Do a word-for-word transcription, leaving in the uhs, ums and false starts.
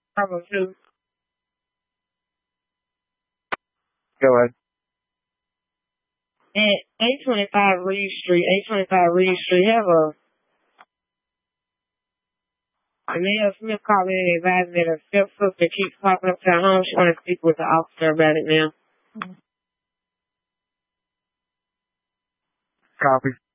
Bravo two. Go ahead. At eight twenty-five Reed Street, eight twenty-five Reed Street, have a Anita Smith called me and advised me that a stepsister keeps popping up to her home. She want to speak with the officer about it now. Copy.